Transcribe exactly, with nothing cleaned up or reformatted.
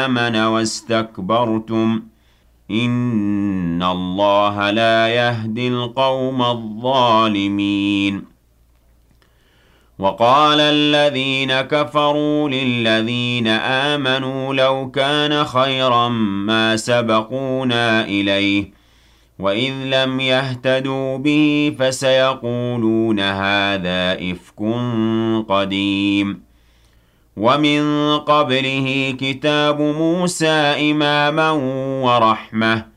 آمَنَ وَاسْتَكْبَرْتُمْ إِنَّ اللَّهَ لَا يَهْدِي الْقَوْمَ الظَّالِمِينَ وَقَالَ الَّذِينَ كَفَرُوا لِلَّذِينَ آمَنُوا لَوْ كَانَ خَيْرًا مَا سَبَقُونَا إِلَيْهِ وَإِذْ لَمْ يَهْتَدُوا بِهِ فَسَيَقُولُونَ هَٰذَا إِفْكٌ قَدِيمٌ وَمِن قَبْلِهِ كِتَابُ مُوسَىٰ إِمَامًا وَرَحْمَةً